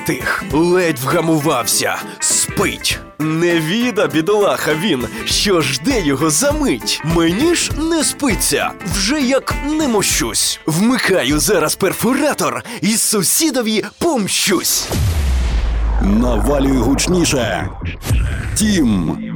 затих, ледь вгамувався, спить. Невіда, бідолаха він, що жде його за мить. Мені ж не спиться, вже як не мощусь. Вмикаю зараз перфоратор і сусідові помщусь. Навалюй гучніше. Тім.